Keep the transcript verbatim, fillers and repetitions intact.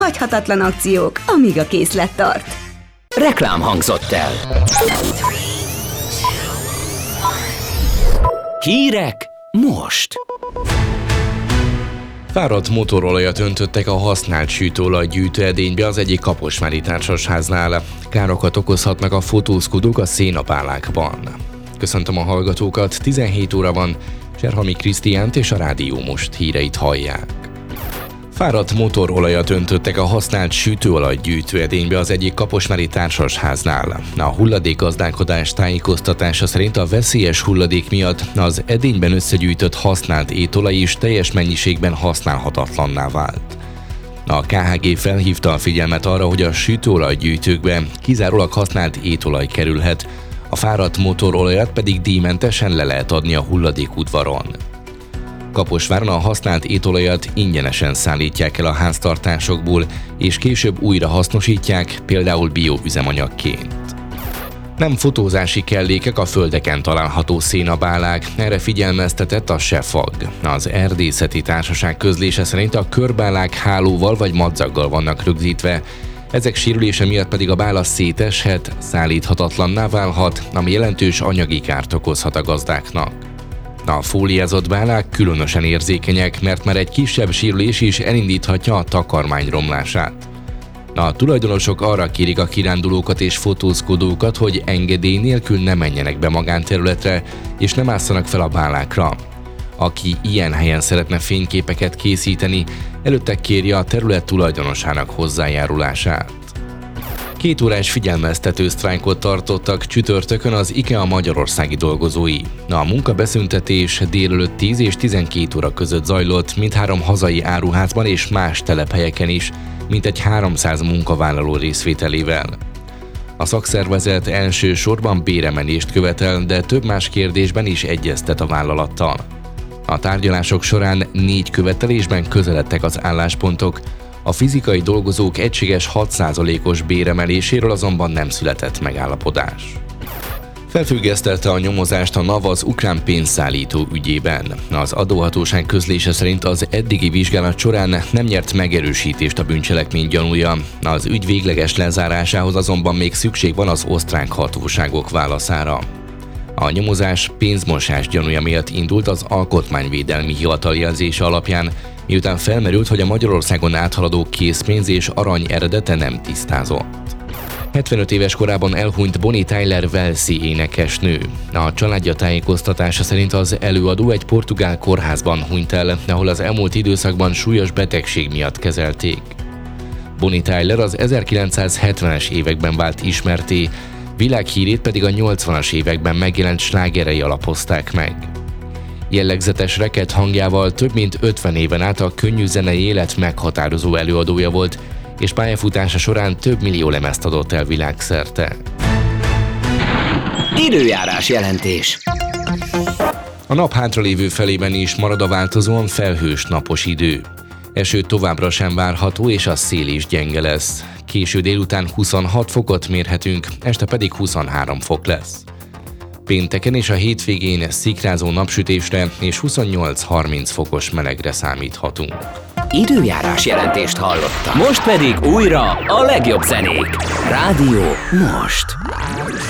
Hagyhatatlan akciók, amíg a készlet tart. Reklám hangzott el. Hírek most. Fáradt motorolajat öntöttek a használt sütőolaj gyűjtőedénybe az egyik kaposvári társasháznál. Károkat okozhatnak a fotózkodók a szénapálákban. Köszöntöm a hallgatókat, tizenhét óra van, Cserhami Krisztiánt és a Rádió Most híreit hallják. Fáradt motorolajat öntöttek a használt sütőolaj gyűjtőedénybe az egyik kaposvári társasháznál. A hulladékgazdálkodás tájékoztatása szerint a veszélyes hulladék miatt az edényben összegyűjtött használt étolaj is teljes mennyiségben használhatatlanná vált. A ká há gé felhívta a figyelmet arra, hogy a sütőolajgyűjtőkbe kizárólag használt étolaj kerülhet, a fáradt motorolajat pedig díjmentesen le lehet adni a hulladékudvaron. Kaposváron a használt étolajat ingyenesen szállítják el a háztartásokból, és később újra hasznosítják, például bioüzemanyagként. Nem fotózási kellékek a földeken található szénabálák, erre figyelmeztetett a SEFAG. Az Erdészeti Társaság közlése szerint a körbálák hálóval vagy madzaggal vannak rögzítve, ezek sérülése miatt pedig a bála széteshet, szállíthatatlanná válhat, ami jelentős anyagi kárt okozhat a gazdáknak. A fóliázott bálák különösen érzékenyek, mert már egy kisebb sérülés is elindíthatja a takarmány romlását. A tulajdonosok arra kérik a kirándulókat és fotózkodókat, hogy engedély nélkül ne menjenek be magánterületre, és nem ásszanak fel a bálákra. Aki ilyen helyen szeretne fényképeket készíteni, előtte kérje a terület tulajdonosának hozzájárulását. Két órás figyelmeztető sztrájkot tartottak csütörtökön az IKEA magyarországi dolgozói. A munkabeszüntetés délelőtt tíz és tizenkét óra között zajlott mindhárom hazai áruházban és más telephelyeken is, mintegy háromszáz munkavállaló részvételével. A szakszervezet elsősorban béremelést követel, de több más kérdésben is egyeztet a vállalattal. A tárgyalások során négy követelésben közeledtek az álláspontok, a fizikai dolgozók egységes hat százalékos béremeléséről azonban nem született megállapodás. Felfüggesztette a nyomozást a NAV az ukrán pénzszállító ügyében. Az adóhatóság közlése szerint az eddigi vizsgálat során nem nyert megerősítést a bűncselekmény gyanúja. Az ügy végleges lezárásához azonban még szükség van az osztrák hatóságok válaszára. A nyomozás pénzmosás gyanúja miatt indult az Alkotmányvédelmi Hivatal jelzése alapján, miután felmerült, hogy a Magyarországon áthaladó készpénz és arany eredete nem tisztázott. hetvenöt éves korában elhunyt Bonnie Tyler walesi énekesnő. A családja tájékoztatása szerint az előadó egy portugál kórházban hunyt el, ahol az elmúlt időszakban súlyos betegség miatt kezelték. Bonnie Tyler az ezerkilencszázhetvenes években vált ismertté, világhírét pedig a nyolcvanas években megjelent slágerei alapozták meg. Jellegzetes reket hangjával több mint ötven éven át a könnyű zenei élet meghatározó előadója volt, és pályafutása során több millió lemezt adott el világszerte. Időjárás jelentés. A nap hátralévő felében is marad a változóan felhős napos idő. Eső továbbra sem várható, és a szél is gyenge lesz. Késő délután huszonhat fokot mérhetünk, este pedig huszonhárom fok lesz. Pénteken és a hétvégén szikrázó napsütésre és huszonnyolc-harminc fokos melegre számíthatunk. Időjárás jelentést hallottam. Most pedig újra a legjobb zenék. Rádió Most.